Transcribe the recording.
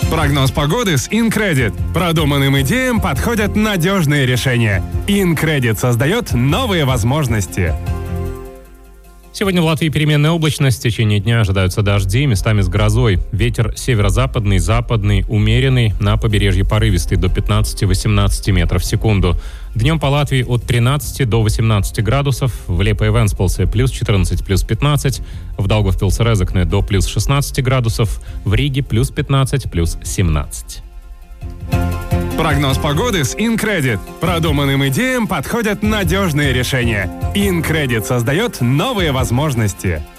Прогноз погоды с InCredit. Продуманным идеям подходят надежные решения. InCredit создает новые возможности. Сегодня в Латвии переменная облачность. В течение дня ожидаются дожди, местами с грозой. Ветер северо-западный, западный, умеренный. На побережье порывистый до 15-18 метров в секунду. Днем по Латвии от 13 до 18 градусов. В Лепо и Венспилсе плюс 14, плюс 15. В Даугавпилсе-Резекне до плюс 16 градусов. В Риге плюс 15, плюс 17. Прогноз погоды с InCredit. Продуманным идеям подходят надежные решения. InCredit создает новые возможности.